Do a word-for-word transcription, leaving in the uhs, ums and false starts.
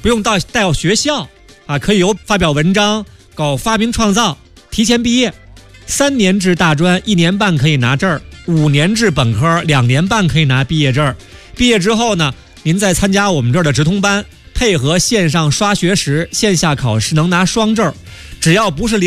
不用到带到学校啊，可以由发表文章、搞发明创造，提前毕业。三年制大专一年半可以拿证儿，五年制本科两年半可以拿毕业证儿。毕业之后呢，您再参加我们这儿的直通班，配合线上刷学时，线下考试能拿双证儿。只要不是